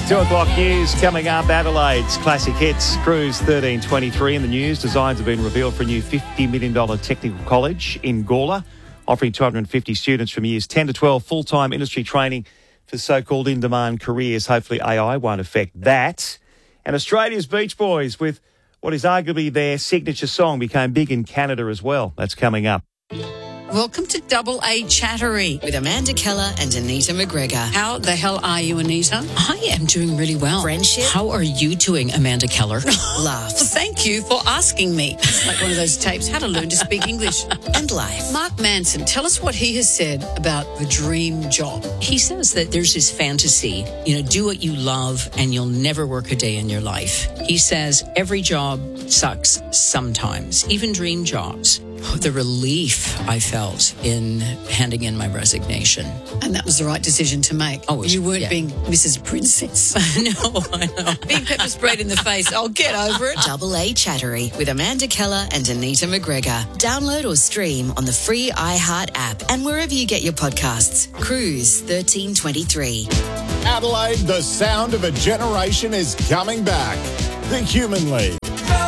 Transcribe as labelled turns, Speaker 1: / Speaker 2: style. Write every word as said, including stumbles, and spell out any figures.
Speaker 1: Two o'clock news coming up. Adelaide's classic hits. Cruise thirteen twenty-three in the news. Designs have been revealed for a new fifty million dollars technical college in Gawler, offering two hundred fifty students from years ten to twelve full-time industry training for so-called in-demand careers. Hopefully A I won't affect that. And Australia's Beach Boys, with what is arguably their signature song, became big in Canada as well. That's coming up.
Speaker 2: Welcome to Double A Chattery
Speaker 3: with Amanda Keller and Anita McGregor.
Speaker 2: How the hell are you, Anita?
Speaker 4: I am doing really well.
Speaker 3: Friendship.
Speaker 4: How are you doing, Amanda Keller?
Speaker 3: Laughs.
Speaker 2: Well, thank you for asking me. It's like one of those tapes, How to Learn to Speak English.
Speaker 3: And life.
Speaker 2: Mark Manson, tell us what he has said about the dream job.
Speaker 4: He says that there's this fantasy, you know, do what you love and you'll never work a day in your life. He says every job sucks sometimes, even dream jobs. Oh, the relief I felt in handing in my resignation.
Speaker 2: And that was the right decision to make.
Speaker 4: Oh, was,
Speaker 2: you weren't
Speaker 4: yeah.
Speaker 2: being Missus Princess.
Speaker 4: No, I know.
Speaker 2: Being pepper sprayed in the face. I'll get over it.
Speaker 3: Double A Chattery with Amanda Keller and Anita McGregor. Download or stream on the free iHeart app and wherever you get your podcasts. Cruise thirteen twenty-three.
Speaker 5: Adelaide, the sound of a generation is coming back. The Human League.